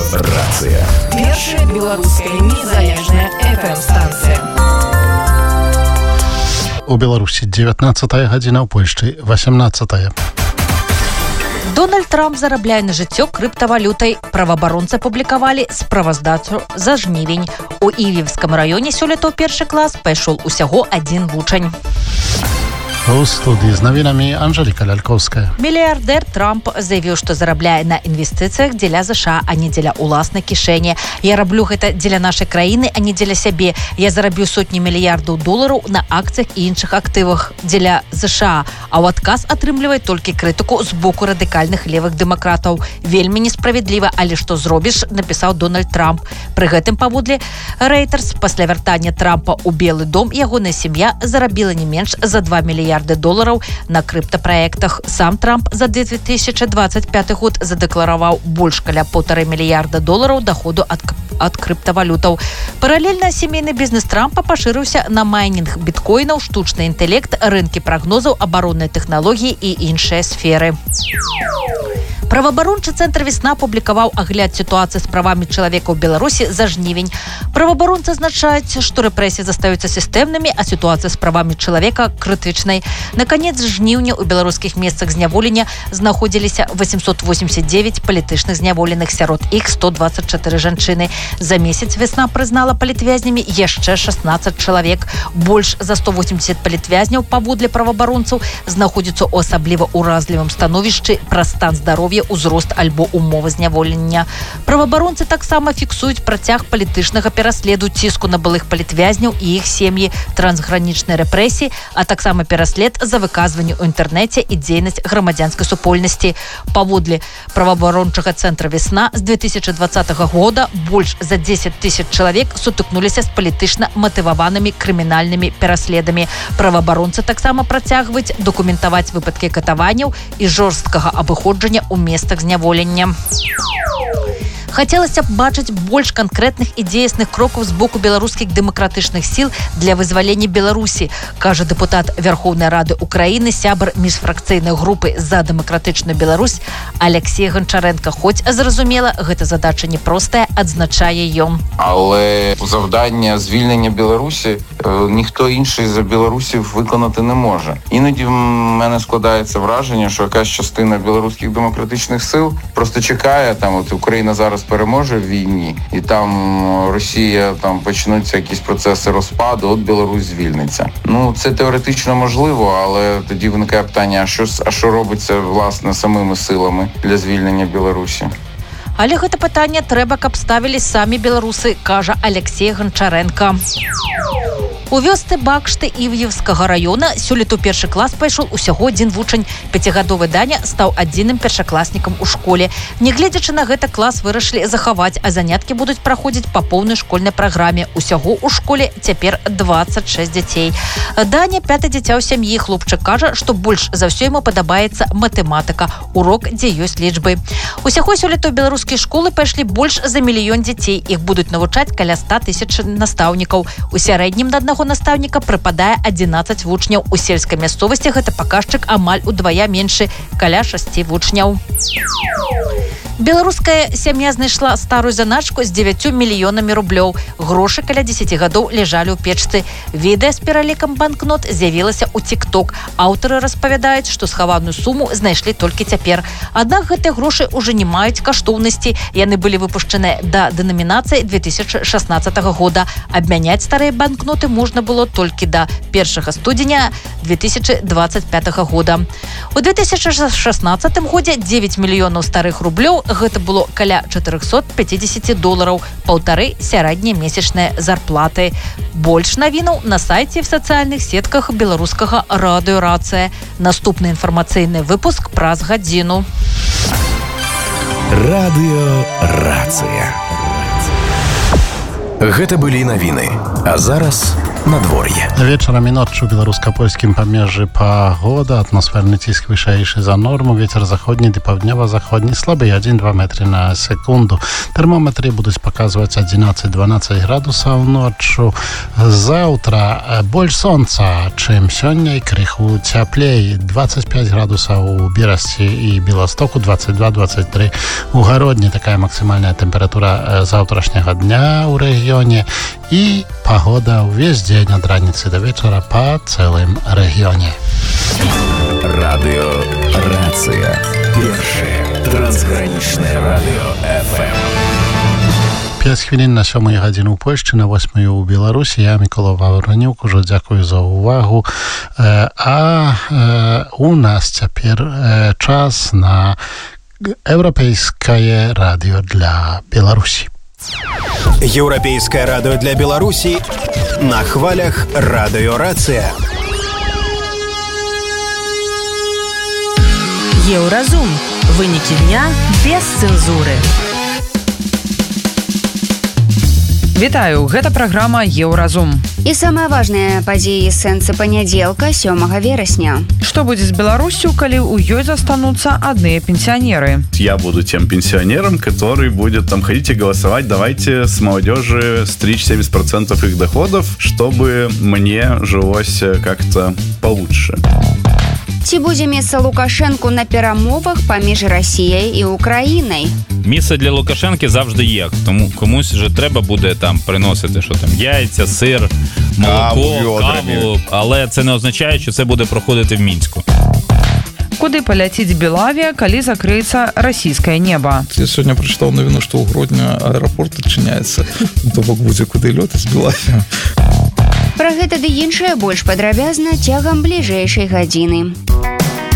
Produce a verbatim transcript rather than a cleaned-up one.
Радыё-рацыя. Першая беларуская незалежная эф эм-станцыя. У Беларусі дзевятнаццатая гадзіна, ў Польшчы васямнаццатая. Дональд Трамп зарабляе на жыццё крыптавалютай. Праваабаронцы публікавалі справаздачу за жнівень. У Івівскім раёне сёлета ў першы клас пайшоў усяго адзін вучань. У студыі з навінамі Анжэліка Лялькоўская. Мільярдэр Трамп заявіў, што зарабляе на інвестыцыях дзеля ЗША, а не дзеля ўласнай кішэні. Я раблю гэта дзеля нашай краіны, а не дзеля сябе. Я зарабіў сотні мільярдаў долараў на акцыях і іншых актывах дзеля ЗША, а ў адказ атрымлівае толькі крытыку з боку радыкальных левых дэмакратаў. Вельмі несправядліва, але што зробіш, напісаў Дональд Трамп. Пры гэтым, паводле Reuters, пасля вяртання Трампа ў Белы дом, ягоная сям'я зарабіла не менш за два мільярды долараў на крыптапраектах. Сам Трамп за две тысячи двадцать пятый год задэклараваў больш каля полтора мільярда долараў доходу ад, ад крыптавалютаў. Паралельна сямейны бізнес Трампа пашырыўся на майнінг біткоінаў, штучны інтэлект, рынкі прагнозаў, абаронныя тэхналогіі і іншыя сферы. Праваабарончы цэнтр «Весна» публікаваў агляд сітуацыі з правамі чалавека ў Беларусі за жнівень. Праваабаронцы азначаюць, што рэпрэсіі застаюцца сістэмнымі, а сітуацыя з правамі чалавека крытычнай. На канец жніўня ў беларускіх месцах зняволення знаходзіліся восемьсот восемьдесят девять палітычных зняволеных, сярод іх сто двадцать четыре жанчыны. За месяц «Весна» прызнала палітвязнямі яшчэ шестнадцать чалавек. Больш за сто восемьдесят палітвязняў, паводле праваабаронцаў, знаходзяцца ў асабліва ўразлівым становішчы праз стан здароўя, узрост альбо умовы зняволення. Праваабаронцы таксама фіксуюць працяг палітычнага пераследу, ціску на былых палітвязняў і іх сем'і, трансгранічнай рэпрэсіі, а таксама пераслед за выказванне ў інтэрнэце і дзейнасць грамадзянскай супольнасці. Паводле праваабарончага цэнтра «Весна» з две тысячи двадцатого года больш за дзесяць тысяч чалавек сутыкнуліся з палітычна матываванымі крымінальнымі пераследамі. Праваабаронцы таксама працягваюць дакументаваць выпадкі катаванняў і жорсткага абыходжання ў местах зняволення. Хацелася б бачыць больш канкрэтных і дзейсных крокаў з боку беларускіх дэмакратычных сіл для вызвалення Беларусі, кажа дэпутат Верховнай Рады Украіны, сябар міжфракцыйнай групы «За дэмакратычную Беларусь» Алексей Гончаренко. Хоць, зразумела, гэта задача непростая, адзначае ён. Але завдання звільнення Білорусі ніхто інший за білорусів виконати не може. Іноді в мене складається враження, що якась частина білоруських демократичних сил просто чекає, там от Україна зараз переможе в війні, і там Росія, там почнуться якісь процеси розпаду, от Білорусь звільниться. Ну, це теоретично можливо, але тоді виникає питання, а що, а що робиться, власне, самими силами для звільнення Білорусі? Але гэта пытанне трэба, каб ставілі самі беларусы, кажа Алексей Гончаренко. У вёсцы Бакшты Івівскага раёна сёлета ў першы клас пайшоў усяго адзін вучань. Пяцігадовы Даня стаў адзіным першакласнікам у школе. Нягледзячы на гэта, клас вырашылі захаваць, а заняткі будуць праходзіць па поўнай школьнай праграме. Усяго ў школе цяпер двадцать шесть дзяцей. Даня пяты дзіця ў сям'і. Хлопчык кажа, што больш за ўсё яму падабаецца матэматыка, урок, дзе ёсць лічбы. Усяго сёлета ў беларускія школы пайшлі больш за мільён дзяцей. Іх будуць навучаць каля ста тысяч настаўнікаў. У сярэднім да аднаго настаўніка прыпадае адзінаццаць вучняў. У сельскай мясцовасці гэта паказчык амаль удвая меншы, каля шасці вучняў. Беларуская сям'я знайшла старую заначку з дзевяццю мільёнамі рублёў. Грошы каля дзесяці гадоў ляжалі ў печцы. Відэа з пералікам банкнот з'явілася ў тик-ток. Аўтары распавядаюць, што схаваную суму знайшлі толькі цяпер. Аднак гэтыя грошы ўжо не маюць каштоўнасці. Яны былі выпушчаныя да дэнамінацыі две тысячи шестнадцатого года. Абмяняць старыя банкноты можна было толькі да першага студзеня две тысячи двадцать пятого года. У две тысячи шестнадцатым годзе дзевяць мільёнаў старых рублёў, гэта было каля чатырохсот пятидесяти долараў, паўтары сярэднія месячныя зарплаты. Больш навінаў на сайце і в сацыяльных сетках беларускага радыё-рацыя. Наступны інфармацыйны выпуск праз гадзіну. Радыё-рацыя. Гэта былі навіны. А зараз надвор'е. Вечером и ночью в белорусско-польским помежье погода, атмосферный тиск вышейший за норму, ветер заходний до півднево-заходний слабый один-два метра на секунду. Термометры будут показывать одиннадцать-двенадцать градусов ночью. Завтра больше солнца, чем сегодня, и крыху теплее. двадцать пять градусов у Берасти и Белостоку, двадцать два-двадцать три у Городни. Такая максимальная температура завтрашнего дня у регионе. И погода весь день от раницы до вечера по целым регионе. Радио Рація. Перше трансграничне радио еф ем. п'ять хвилин на сьому годину у Польщі, на восьмій у Білорусі. Я, Микола Вавронюк, уже дякую за увагу. А у нас тепер час на Європейське радіо для Білорусі. Європейське радіо для Білорусі на хвалях Радіо Рація. Еўразум. Выники дня без цензуры. Вітаю, гэта праграма Еўразум. І самыя важныя падзеі сэнсы панядзелка сёмага верасня. Што будзе з Беларусью, калі ў ёй застануцца адныя пенсионеры? Я буду тем пенсионером, который будет там ходить и голосовать. Давайте с молодежи стричь семьдесят процентов их доходов, чтобы мне жилось как-то получше. Ці будзе месца Лукашенку на перамовах паміж Расіяй і Українай? Місце для Лукашенки завжди є. Тому комусь же треба буде там приносити, що там яйця, сир, молоко, каву, але це не означає, що це буде проходити в Мінську. Куды паляціць Белавія, калі закрыецца расійскае неба? Я сёння прачытаў навіну, што ў Гродні аэрапорт адчыняецца. То бок будзе куды лётаць Белавія. Пра гэта ды іншае больш падрабязна цягам бліжэйшай гадзіны.